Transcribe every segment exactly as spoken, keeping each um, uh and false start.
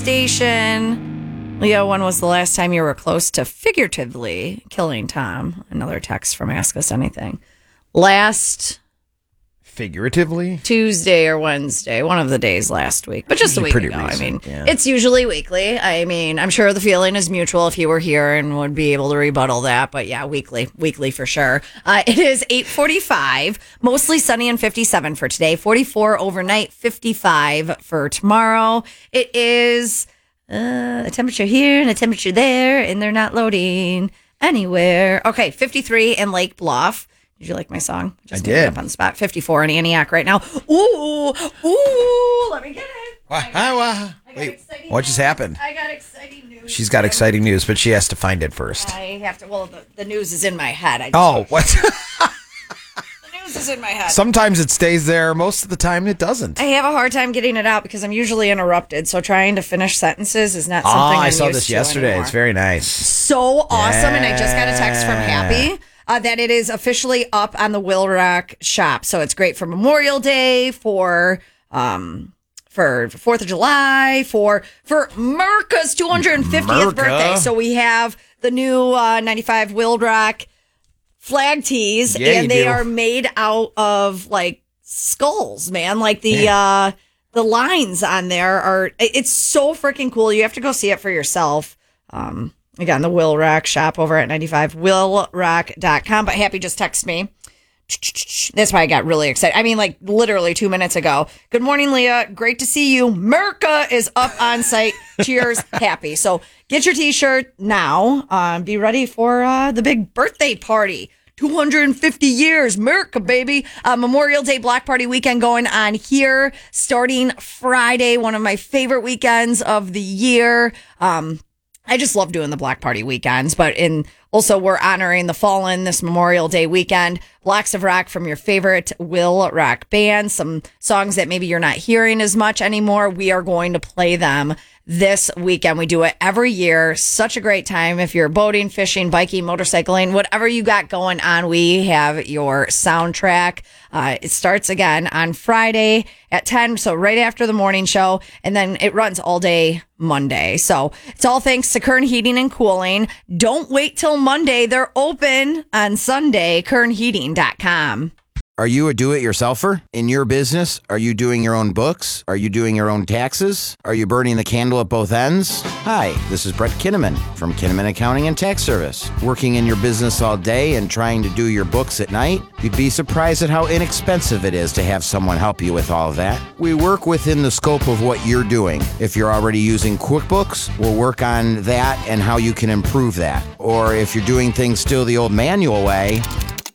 station. Leo, when was the last time you were close to figuratively killing Tom? Another text from Ask Us Anything. Last... Figuratively? Tuesday or Wednesday, one of the days last week. But just a week ago. Recent, I mean, yeah. It's usually weekly. I mean, I'm sure the feeling is mutual if you were here and would be able to rebuttal that. But yeah, weekly. Weekly for sure. Uh, it is eight forty-five, mostly sunny and fifty-seven for today. forty-four overnight, fifty-five for tomorrow. It is uh, a temperature here and a temperature there, and they're not loading anywhere. Okay, fifty-three in Lake Bluff. Did you like my song? Just I did. Up on the spot. fifty-four in Antioch right now. Ooh, ooh, let me get it. Wah, wah. Wait, what just happened? I got exciting news. She's got exciting news, but she has to find it first. I have to, well, the, the news is in my head. I just oh, what? The news is in my head. Sometimes it stays there. Most of the time it doesn't. I have a hard time getting it out because I'm usually interrupted. So trying to finish sentences is not something oh, I'm I saw used this to yesterday. anymore. It's very nice. So awesome. Yeah. And I just got a text from Happy. Uh, that it is officially up on the Will Rock shop. So it's great for Memorial Day, for um, for fourth of July, for for Merca's two hundred fiftieth Merca. birthday. So we have the new uh, ninety-five Will Rock flag tees, yeah, and they do. are made out of like skulls, man. Like the yeah. uh, the lines on there are, it's so freaking cool. You have to go see it for yourself. Um, Again, the Will Rock shop over at ninety-five will rock dot com. But Happy just texted me. That's why I got really excited. I mean, like literally two minutes ago. Good morning, Leah. Great to see you. Merca is up on site. Cheers, Happy. So get your t-shirt now. Um, be ready for uh, the big birthday party. two hundred fifty years, Merca, baby. Uh, Memorial Day Block Party weekend going on here starting Friday. One of my favorite weekends of the year. Um, I just love doing the Block Party weekends, but in also we're honoring the fallen this Memorial Day weekend. Blocks of rock from your favorite Will Rock band. Some songs that maybe you're not hearing as much anymore. We are going to play them this weekend. We do it every year. Such a great time. If you're boating, fishing, biking, motorcycling, whatever you got going on, we have your soundtrack. Uh, it starts again on Friday at ten, so right after the morning show, and then it runs all day Monday. So it's all thanks to Kern Heating and Cooling. Don't wait till Monday. They're open on Sunday, kern heating dot com. Are you a do-it-yourselfer in your business? Are you doing your own books? Are you doing your own taxes? Are you burning the candle at both ends? Hi, this is Brett Kinnaman from Kinnaman Accounting and Tax Service. Working in your business all day and trying to do your books at night? You'd be surprised at how inexpensive it is to have someone help you with all of that. We work within the scope of what you're doing. If you're already using QuickBooks, we'll work on that and how you can improve that. Or if you're doing things still the old manual way,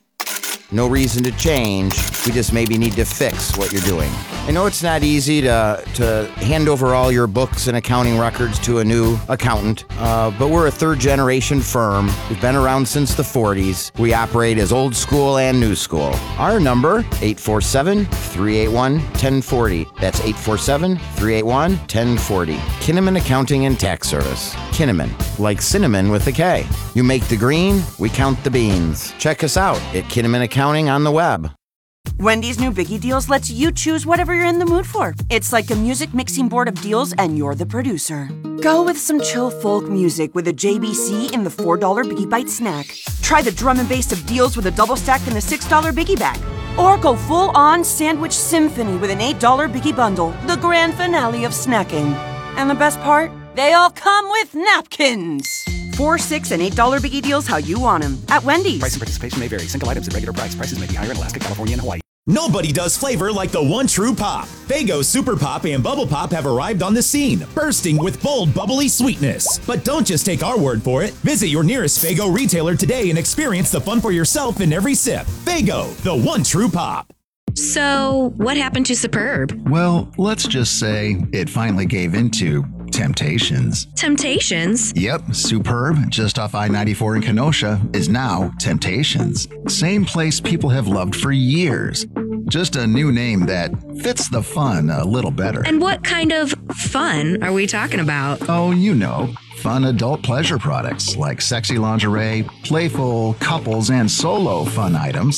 no reason to change. We just maybe need to fix what you're doing. I know it's not easy to to hand over all your books and accounting records to a new accountant, uh, but we're a third-generation firm. We've been around since the forties. We operate as old school and new school. Our number, eight four seven, three eight one, one zero four zero. That's eight four seven, three eight one, one zero four zero. Kinnaman Accounting and Tax Service. Kinnaman, like cinnamon with a K. You make the green, we count the beans. Check us out at Kinnaman Accounting on the web. Wendy's new Biggie Deals lets you choose whatever you're in the mood for. It's like a music mixing board of deals, and you're the producer. Go with some chill folk music with a J B C in the four dollar Biggie Bite snack. Try the drum and bass of deals with a double stack in the six dollar Biggie Bag. Or go full-on sandwich symphony with an eight dollar Biggie Bundle, the grand finale of snacking. And the best part? They all come with napkins. Four, six, and eight dollar Biggie Deals how you want them at Wendy's. Price and participation may vary. Single items at regular price. Prices may be higher in Alaska, California, and Hawaii. Nobody does flavor like the one true pop. Faygo Super Pop and Bubble Pop have arrived on the scene, bursting with bold, bubbly sweetness. But don't just take our word for it. Visit your nearest Faygo retailer today and experience the fun for yourself in every sip. Faygo, the one true pop. So, what happened to Superb? Well, let's just say it finally gave into Temptations. Temptations? Yep, Superb, just off I ninety-four in Kenosha, is now Temptations. Same place people have loved for years. Just a new name that fits the fun a little better. And what kind of fun are we talking about? Oh, you know, fun adult pleasure products like sexy lingerie, playful couples and solo fun items,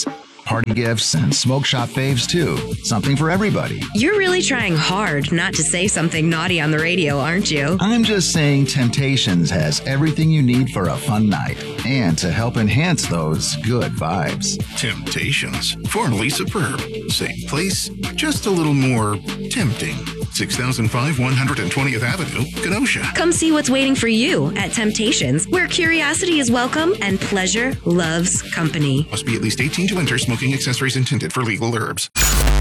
party gifts, and smoke shop faves too. Something for everybody. You're really trying hard not to say something naughty on the radio, aren't you? I'm just saying Temptations has everything you need for a fun night and to help enhance those good vibes. Temptations, formerly Superb. Same place, just a little more tempting. six thousand five, one hundred twentieth Avenue, Kenosha. Come see what's waiting for you at Temptations, where curiosity is welcome and pleasure loves company. Must be at least eighteen to enter. Smoking accessories intended for legal herbs.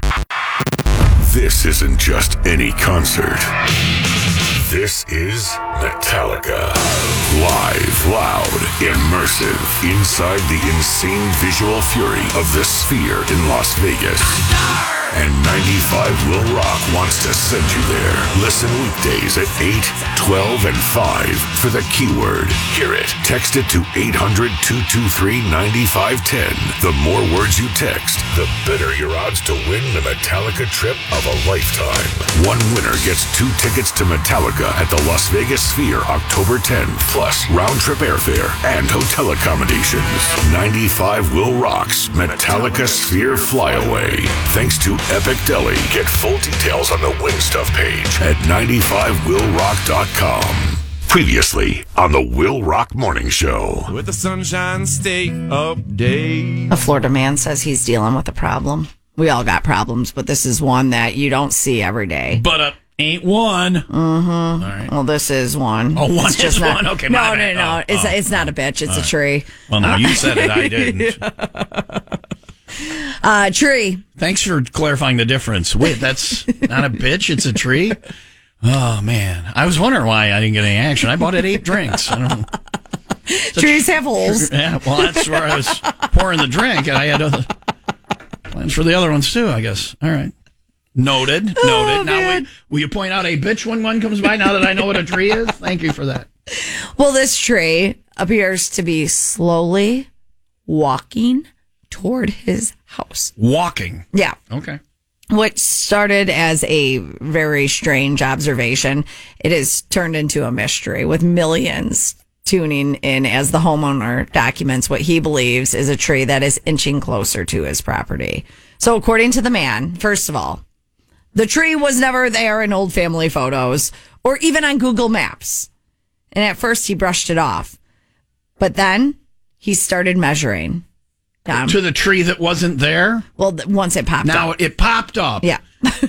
This isn't just any concert. This is Metallica. Live, loud, immersive, inside the insane visual fury of the Sphere in Las Vegas. And ninety-five Will Rock wants to send you there. Listen weekdays at eight, twelve, and five for the keyword. Hear it. Text it to eight hundred, two two three, nine five one zero. The more words you text, the better your odds to win the Metallica trip of a lifetime. One winner gets two tickets to Metallica at the Las Vegas Sphere October tenth, plus round-trip airfare and hotel accommodations. ninety-five Will Rock's Metallica Sphere Flyaway. Thanks to Epic Deli. Get full details on the Win Stuff page at ninety-five will rock dot com. Previously on the Will Rock Morning Show. With the Sunshine State update. A Florida man says he's dealing with a problem. We all got problems, but this is one that you don't see every day. But uh, ain't one. Mm-hmm. All right. Well, this is one. Oh, one it's is just not, one? Okay, no, my no, bad. no, Oh, It's, oh. it's not a bitch. It's All a right. tree. Well, no, you said it. I didn't. Uh, tree. Thanks for clarifying the difference. Wait, that's not a bitch. It's a tree? Oh, man. I was wondering why I didn't get any action. I bought it eight drinks. I don't know. Trees have holes. Yeah, well, that's where I was pouring the drink, and I had other plans for the other ones, too, I guess. All right. Noted. Noted. Oh, now, man. will, will you point out a bitch when one comes by now that I know what a tree is? Thank you for that. Well, this tree appears to be slowly walking toward his house. Walking. Yeah. Okay. What started as a very strange observation, it has turned into a mystery with millions tuning in as the homeowner documents what he believes is a tree that is inching closer to his property. So according to the man, first of all, the tree was never there in old family photos or even on Google Maps. And at first he brushed it off. But then he started measuring. Um, to the tree that wasn't there? Well, th- once it popped now up. Now it popped up. Yeah.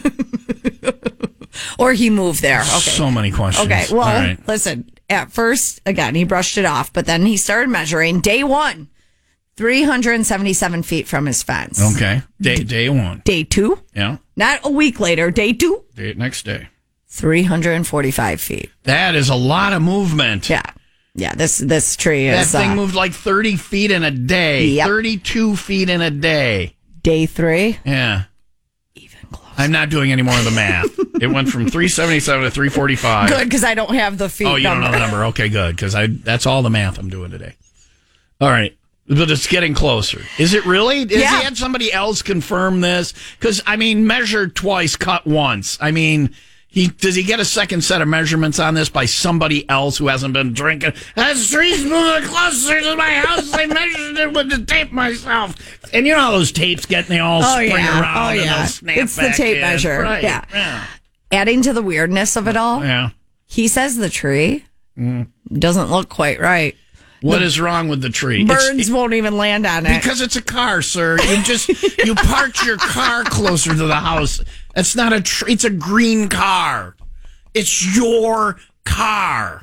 Or he moved there. Okay. So many questions. Okay. Well, All right. listen, at first, again, he brushed it off, but then he started measuring day one, three hundred seventy-seven feet from his fence. Okay. Day day one. Day two, Yeah. not a week later, day two, Day next day. three hundred forty-five feet. That is a lot of movement. Yeah. Yeah. This, this tree That is. thing uh, moved like thirty feet in a day. Yep. thirty-two feet in a day. Day three. Yeah. Even closer. I'm not doing any more of the math. It went from three seventy-seven to three forty-five. Good, because I don't have the feet Oh, you number. don't know the number. Okay, good. Because I that's all the math I'm doing today. All right. But it's getting closer. Is it really? Has Yeah. he had somebody else confirm this? Because, I mean, measured twice, cut once. I mean, he does he get a second set of measurements on this by somebody else who hasn't been drinking? That tree's moving closer to my house. I measured it with the tape myself. And you know how those tapes get, and they all Oh, spring yeah. around Oh, and yeah. they'll snap It's the back tape in. measure. Right. Yeah. yeah. Adding to the weirdness of it all, Yeah. he says the tree doesn't look quite right. What is wrong with the tree? It's- Birds won't even land on it. Because it's a car, sir. You just you parked your car closer to the house. That's not a tree. It's a green car. It's your car.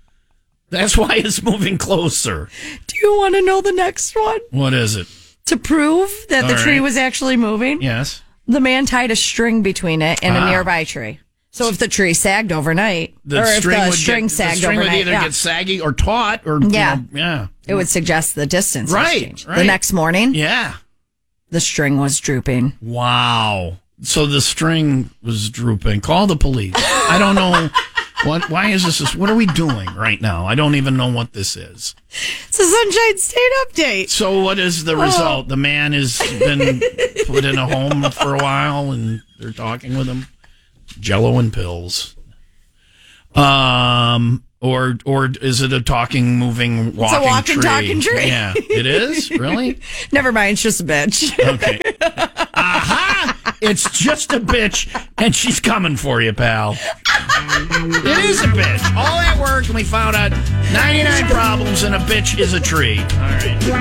That's why it's moving closer. Do you want to know the next one? What is it? To prove that the All tree right. was actually moving, Yes. the man tied a string between it and Ah. a nearby tree. So if the tree sagged overnight, The or if string the would string get, sagged the string overnight, would either yeah, get saggy or taut or you Yeah. know, yeah. it would suggest the distance has Right, changed. right. The next morning, Yeah. the string was drooping. Wow. So the string was drooping. Call the police. I don't know what. Why is this? What are we doing right now? I don't even know what this is. It's a Sunshine State update. So what is the result? The man has been put in a home for a while, and they're talking with him. Jello and pills. Um. Or or is it a talking, moving, walking It's a walking, tree? talking tree. Yeah, it is? Really? Never mind, it's just a bitch. Okay. Aha! It's just a bitch, and she's coming for you, pal. It is a bitch. All that work, and we found out ninety-nine problems, and a bitch is a tree. All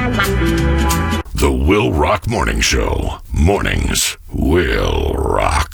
right. The Will Rock Morning Show. Mornings will rock.